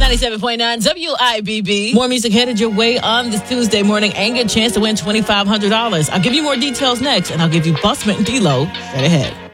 97.9 WIBB. More music headed your way on this Tuesday morning and get a chance to win $2,500. I'll give you more details next, and I'll give you Bussman and D-Lo straight ahead.